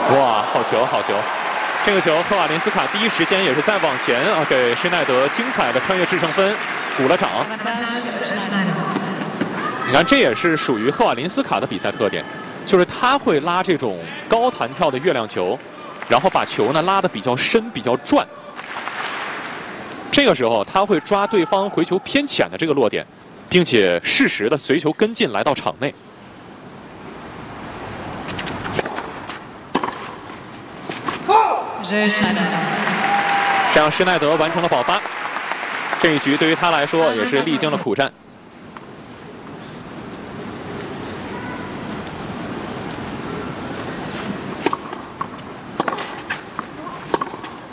哇，好球，好球！这个球，赫瓦林斯卡第一时间也是在往前啊，给施耐德精彩的穿越制胜分鼓了掌。你看，这也是属于赫瓦林斯卡的比赛特点，就是他会拉这种高弹跳的月亮球，然后把球呢拉得比较深、比较转。这个时候，他会抓对方回球偏浅的这个落点，并且适时的随球跟进来到场内。 这样，施耐德完成了保发。这一局对于他来说也是历经了苦战。